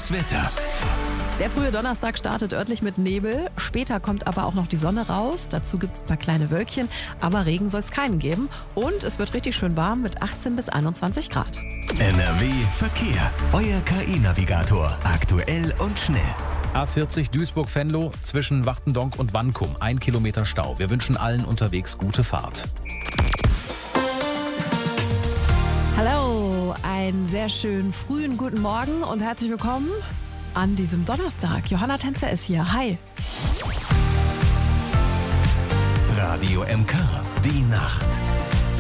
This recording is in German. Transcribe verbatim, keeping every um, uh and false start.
Das Wetter. Der frühe Donnerstag startet örtlich mit Nebel. Später kommt aber auch noch die Sonne raus. Dazu gibt es ein paar kleine Wölkchen. Aber Regen soll es keinen geben. Und es wird richtig schön warm mit achtzehn bis einundzwanzig Grad. N R W Verkehr. Euer K I-Navigator. Aktuell und schnell. A vierzig Duisburg-Venlo zwischen Wachtendonk und Wankum. Ein Kilometer Stau. Wir wünschen allen unterwegs gute Fahrt. Hallo, einen sehr schönen frühen guten Morgen und herzlich willkommen an diesem Donnerstag. Johanna Tänzer ist hier. Hi. Radio M K. Die Nacht.